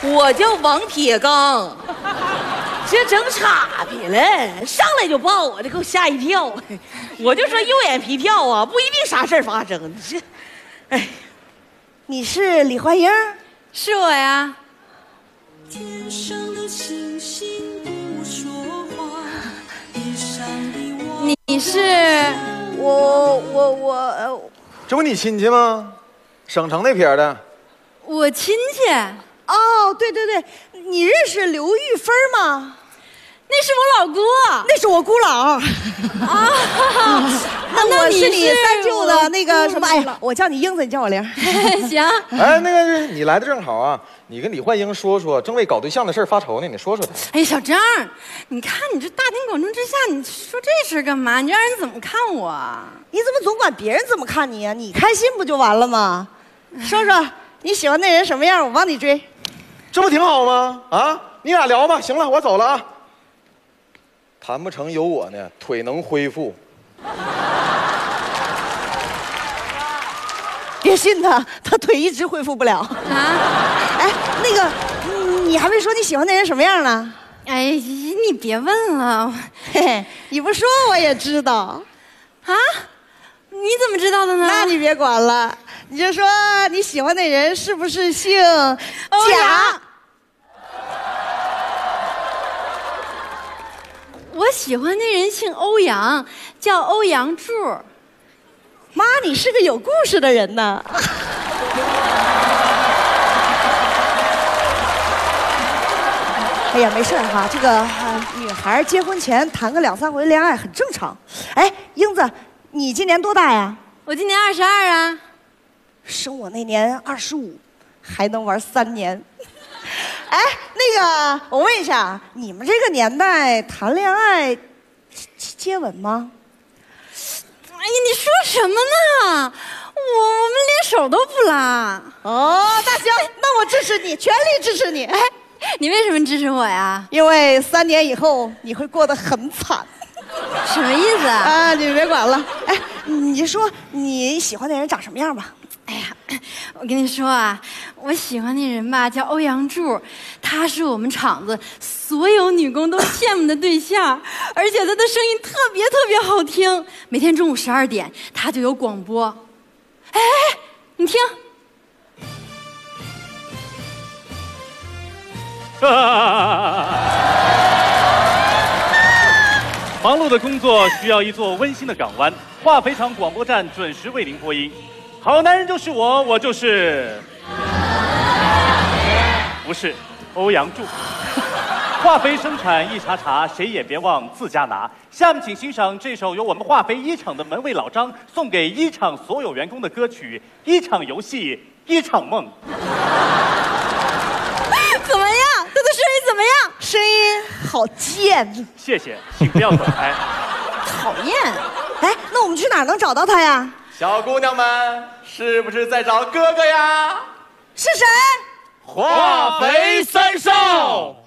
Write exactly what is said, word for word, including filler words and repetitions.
我叫王铁刚。这整岔劈了，上来就抱我，这给我吓一跳。我就说右眼皮跳啊，不一定啥事儿发生。这，哎， 你是李焕英？ 是我呀。 天上的星星不说话，地上的我。 你你是我我我， 这不你亲戚吗？省城那撇的。 我亲戚。 哦，对对对，你认识刘玉芬吗？ 那是我老姑， 那是我姑姥啊。那我是你三舅的那个什么？哎呀，我叫你英子，你叫我玲。 行。 哎，那个你来的正好啊，你跟李焕英说说，正为搞对象的事发愁呢，你说说他。 哎，小张，你看你这大庭广众之下，你说这事干嘛？你让人怎么看我啊？ 你怎么总管别人怎么看你呀？你开心不就完了吗？说说你喜欢那人什么样，我帮你追。 这不挺好吗？啊，你俩聊吧。行了，我走了啊。谈不成有我呢，腿能恢复。 别信他，他腿一直恢复不了。啊，哎，那个，你还没说你喜欢那人什么样呢？ 哎，你别问了。 嘿嘿，你不说我也知道。 啊？你怎么知道的呢？ 那你别管了，你就说你喜欢那人是不是姓贾？ 我喜欢那人姓欧阳，叫欧阳柱。 妈，你是个有故事的人呢。哎呀，没事哈，这个、呃、女孩结婚前谈个两三回恋爱很正常。哎，英子，你今年多大呀？ 我今年二十二啊。 生我那年二十五，还能玩三年。哎，那个，我问一下，你们这个年代谈恋爱接吻吗？ 哎呀，你说什么呢？我我们连手都不拉。 哦，那行，那我支持你，全力支持你。哎， 你为什么支持我呀？ 因为三年以后你会过得很惨。 什么意思啊？ 啊，你别管了。哎，你就说你喜欢那人长什么样吧。 哎呀，我跟你说啊，我喜欢那人吧，叫欧阳柱，他是我们厂子所有女工都羡慕的对象，而且他的声音特别特别好听，每天中午十二点他就有广播。哎，你听。 忙碌的工作需要一座温馨的港湾，化肥厂广播站准时为您播音。好男人就是我，我就是不是欧阳柱。化肥生产一茬茬，谁也别忘自家拿。下面请欣赏这首由我们化肥一厂的门卫老张送给一厂所有员工的歌曲《一场游戏一场梦》。 怎么样？他的声音怎么样？声音好贱。 谢谢，请不要走开。 讨厌。哎，那我们去哪儿能找到他呀？ 小姑娘们，是不是在找哥哥呀？ 是谁？ 化肥三少。